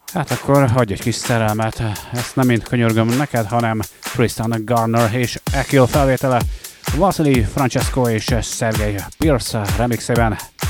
Hát akkor hagyj egy kis szerelmet. Ezt nem én könyörgöm neked, hanem Tristan Garner és Ekil felvétele Vasily Francesco és Sergei Pierce remixében.